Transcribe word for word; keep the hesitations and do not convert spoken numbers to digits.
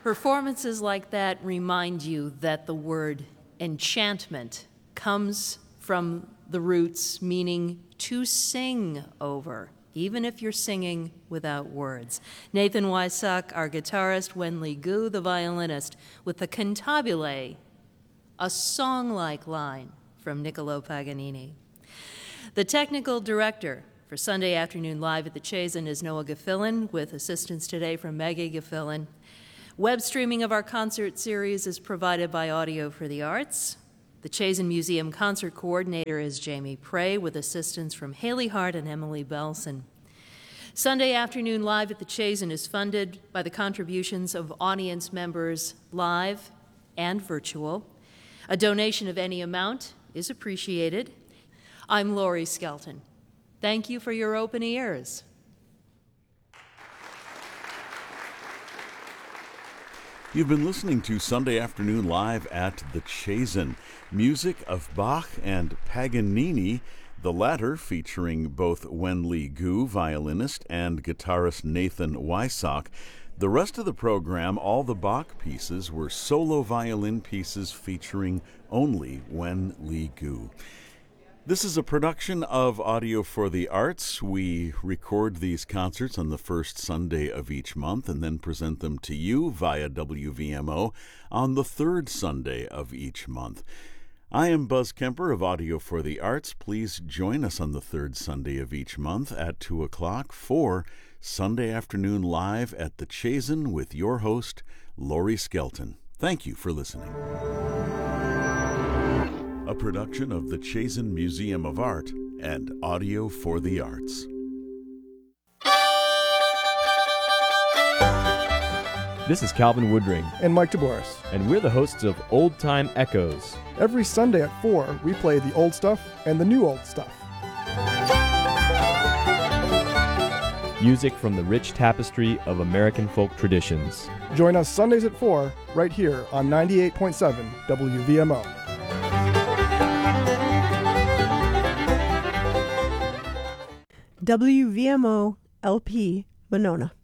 Performances like that remind you that the word enchantment comes from the roots meaning to sing over, even if you're singing without words. Nathan Wysock, our guitarist, Wen-Lee Gu, the violinist, with the Cantabile, a song-like line from Niccolo Paganini. The technical director for Sunday Afternoon Live at the Chazen is Noah Gaffilan, with assistance today from Maggie Gaffilan. Web streaming of our concert series is provided by Audio for the Arts. The Chazen Museum concert coordinator is Jamie Prey, with assistance from Haley Hart and Emily Belson. Sunday Afternoon Live at the Chazen is funded by the contributions of audience members live and virtual. A donation of any amount is appreciated. I'm Laurie Skelton. Thank you for your open ears. You've been listening to Sunday Afternoon Live at the Chazen. Music of Bach and Paganini, the latter featuring both Wen-Lee Gu, violinist, and guitarist Nathan Wysock. The rest of the program, all the Bach pieces, were solo violin pieces featuring only Wen-Lee Gu. This is a production of Audio for the Arts. We record these concerts on the first Sunday of each month and then present them to you via W V M O on the third Sunday of each month. I am Buzz Kemper of Audio for the Arts. Please join us on the third Sunday of each month at two o'clock for Sunday Afternoon Live at the Chazen with your host, Laurie Skelton. Thank you for listening. A production of the Chazen Museum of Art and Audio for the Arts. This is Calvin Woodring. And Mike DeBoris. And we're the hosts of Old Time Echoes. Every Sunday at four, we play the old stuff and the new old stuff. Music from the rich tapestry of American folk traditions. Join us Sundays at four, right here on ninety-eight point seven W V M O. W V M O L P Winona.